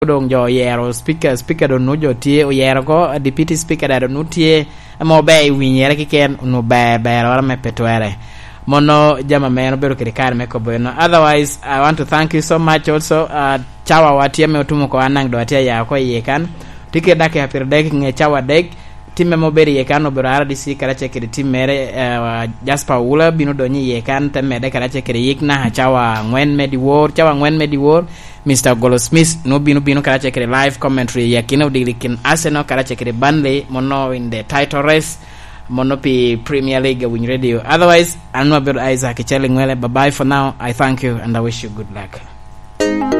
kodong jo yero speaker do no jo tie o yero go deputy speaker do no tie mo be winyere kiken no be ora me petwere mono jama meno bero kirikar me ko bueno. Otherwise I want to thank you so much also chawa watie me otumo ko anang do atia ya ko yekan tike dake hapir dek nge chawa dek timme mo beri yekan no bero RDC kala chekiri timmere Jasper Wula bino do nyi yekan temme kala chekiri yikna chawa ngwen medi wor Mr. Golo Smith no bino kala chekiri live commentary yakino dilikin Arsenal kala chekiri Burnley mono in the title race mono pi Premier League win radio. Otherwise I'm not better Isaac Chele Ngwele. Bye bye for now. I thank you and I wish you good luck.